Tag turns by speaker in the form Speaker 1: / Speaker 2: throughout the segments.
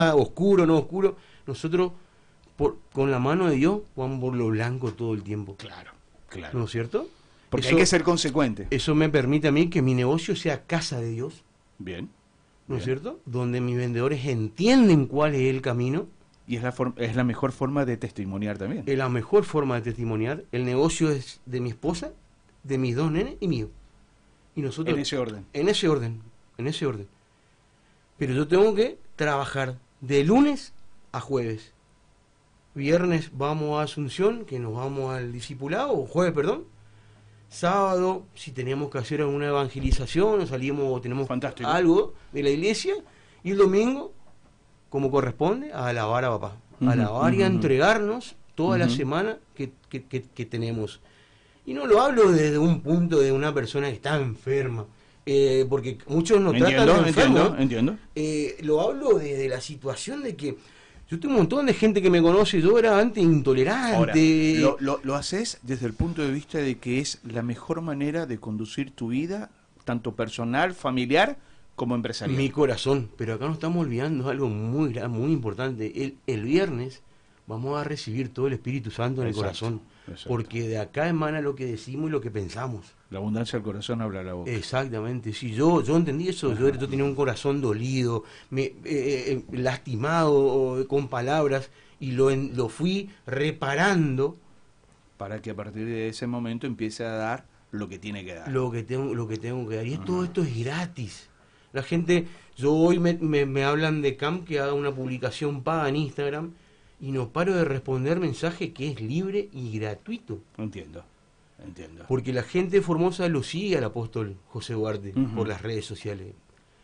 Speaker 1: oscuro, no oscuro. Nosotros, con la mano de Dios, vamos por lo blanco todo el tiempo.
Speaker 2: Claro, claro.
Speaker 1: ¿No es cierto?
Speaker 2: Porque
Speaker 1: Eso,
Speaker 2: hay que ser consecuente.
Speaker 1: Eso me permite a mí que mi negocio sea casa de Dios.
Speaker 2: Bien.
Speaker 1: ¿No es
Speaker 2: Bien.
Speaker 1: cierto? Donde mis vendedores entienden cuál es el camino.
Speaker 2: Y es la mejor forma de testimoniar también.
Speaker 1: Es la mejor forma de testimoniar. El negocio es de mi esposa, de mis dos nenes y mío. Y nosotros,
Speaker 2: En ese orden.
Speaker 1: En ese orden. Pero yo tengo que trabajar de lunes a jueves. Viernes vamos a Asunción, que nos vamos al discipulado, o jueves, perdón. Sábado, si teníamos que hacer alguna evangelización, o salimos, o tenemos
Speaker 2: Fantástico.
Speaker 1: algo de la iglesia. Y el domingo, como corresponde, a alabar a papá. A alabar y a entregarnos toda la semana que tenemos. Y no lo hablo desde un punto de una persona que está enferma, porque muchos nos tratan de enfermos.
Speaker 2: Entiendo.
Speaker 1: Lo hablo desde la situación de que yo tengo un montón de gente que me conoce, yo era antes intolerante.
Speaker 2: Ahora, lo haces desde el punto de vista de que es la mejor manera de conducir tu vida, tanto personal, familiar, como empresarial.
Speaker 1: Mi corazón, pero acá nos estamos olvidando algo muy muy importante. El viernes vamos a recibir todo el Espíritu Santo en el corazón, porque de acá emana lo que decimos y lo que pensamos.
Speaker 2: La abundancia del corazón habla la boca.
Speaker 1: Exactamente, si yo entendí eso, yo tenía un corazón dolido, lastimado con palabras, y lo fui reparando.
Speaker 2: Para que a partir de ese momento empiece a dar lo que tiene que dar.
Speaker 1: Lo que tengo que dar. Y todo esto es gratis. La gente, yo hoy me hablan de Cam que haga una publicación paga en Instagram, y no paro de responder mensajes que es libre y gratuito.
Speaker 2: Entiendo.
Speaker 1: Porque la gente de Formosa lo sigue al apóstol José Duarte por las redes sociales.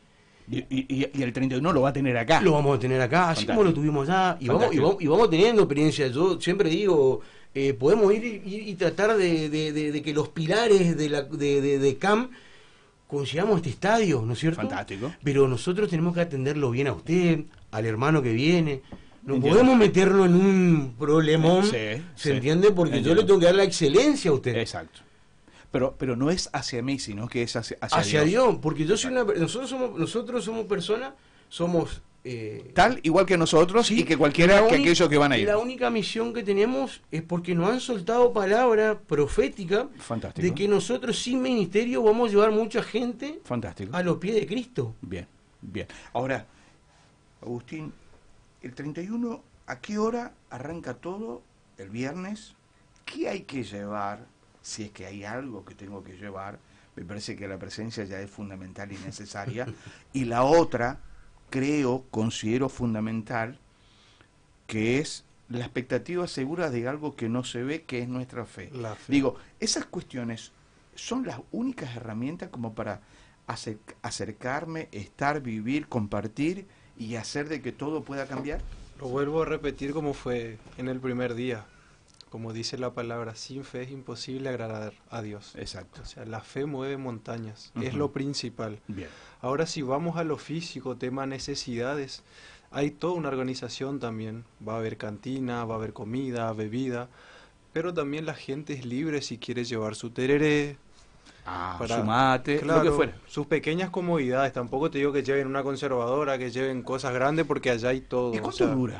Speaker 2: Y el 31 lo va a tener acá.
Speaker 1: Lo vamos a tener acá, así como lo tuvimos allá. Y vamos teniendo experiencia. Yo siempre digo, podemos ir y tratar de que los pilares de CAM consigamos este estadio, ¿no es cierto?
Speaker 2: Fantástico.
Speaker 1: Pero nosotros tenemos que atenderlo bien a usted, al hermano que viene. No
Speaker 2: Entiendo.
Speaker 1: podemos meterlo en un problemón,
Speaker 2: Sí,
Speaker 1: ¿se entiende? Porque
Speaker 2: entiendo.
Speaker 1: yo le tengo que dar la excelencia a usted.
Speaker 2: Exacto. Pero no es hacia mí, sino que es
Speaker 1: Hacia Dios, porque yo soy nosotros somos personas, somos
Speaker 2: tal igual que nosotros,
Speaker 1: sí,
Speaker 2: y que cualquiera que aquellos que van a ir.
Speaker 1: La única misión que tenemos es porque nos han soltado palabra profética.
Speaker 2: Fantástico.
Speaker 1: De que nosotros sin ministerio vamos a llevar mucha gente.
Speaker 2: Fantástico.
Speaker 1: A los pies de Cristo.
Speaker 2: Bien. Ahora, Agustín, el 31, ¿a qué hora arranca todo el viernes? ¿Qué hay que llevar? Si es que hay algo que tengo que llevar, me parece que la presencia ya es fundamental y necesaria. Y la otra, considero fundamental, que es la expectativa segura de algo que no se ve, que es nuestra fe.
Speaker 3: La fe.
Speaker 2: Digo, esas cuestiones son las únicas herramientas como para acercarme, estar, vivir, compartir y hacer de que todo pueda cambiar.
Speaker 3: Lo vuelvo a repetir como fue en el primer día. Como dice la palabra, sin fe es imposible agradar a Dios.
Speaker 2: Exacto.
Speaker 3: O sea, la fe mueve montañas,
Speaker 2: Uh-huh.
Speaker 3: es lo principal.
Speaker 2: Bien.
Speaker 3: Ahora, si vamos a lo físico, tema necesidades, hay toda una organización también. Va a haber cantina, va a haber comida, bebida, pero también la gente es libre si quiere llevar su tereré,
Speaker 2: su mate,
Speaker 3: claro,
Speaker 2: lo que fuera.
Speaker 3: sus pequeñas comodidades. Tampoco te digo que lleven una conservadora, que lleven cosas grandes, porque allá hay todo.
Speaker 2: ¿Y cuánto dura?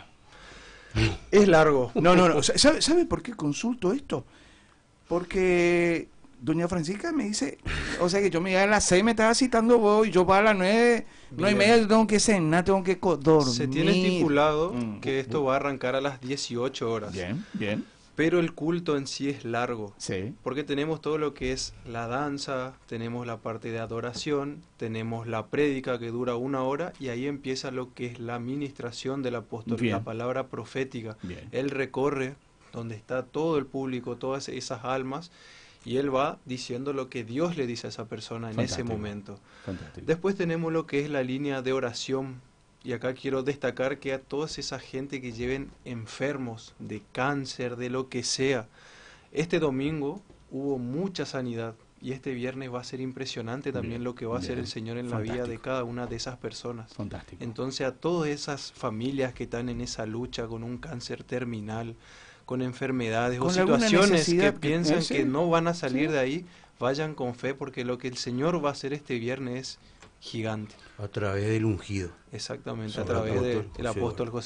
Speaker 3: Es largo.
Speaker 2: No. ¿Sabe por qué consulto esto? Porque doña Francisca me dice, o sea que yo me iba a las 6, me estaba citando vos, y yo para las 9, 9:30 yo tengo que cenar, tengo que dormir.
Speaker 3: Se tiene estipulado que esto va a arrancar a las 18 horas.
Speaker 2: Bien.
Speaker 3: Pero el culto en sí es largo.
Speaker 2: Sí.
Speaker 3: Porque tenemos todo lo que es la danza, tenemos la parte de adoración, tenemos la prédica que dura 1 hora, y ahí empieza lo que es la ministración del apóstol, la palabra profética.
Speaker 2: Bien.
Speaker 3: Él recorre donde está todo el público, todas esas almas, y él va diciendo lo que Dios le dice a esa persona en ese momento.
Speaker 2: Fantástico.
Speaker 3: Después tenemos lo que es la línea de oración. Y acá quiero destacar que a toda esa gente que lleven enfermos de cáncer, de lo que sea, este domingo hubo mucha sanidad, y este viernes va a ser impresionante también lo que va a hacer el Señor en la vida de cada una de esas personas.
Speaker 2: Fantástico.
Speaker 3: Entonces, a todas esas familias que están en esa lucha con un cáncer terminal, con enfermedades o situaciones que piensan que no van a salir de ahí, vayan con fe, porque lo que el Señor va a hacer este viernes es gigante.
Speaker 1: A través del ungido.
Speaker 3: Exactamente,
Speaker 1: San
Speaker 3: a través
Speaker 1: apóstol
Speaker 3: del
Speaker 1: José
Speaker 3: apóstol José